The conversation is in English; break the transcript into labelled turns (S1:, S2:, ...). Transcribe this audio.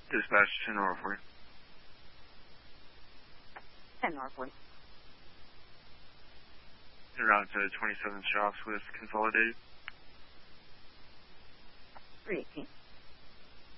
S1: Dispatch 10 Northward.
S2: 10 Northward.
S1: En route to 27 shops with Consolidated.
S2: 318.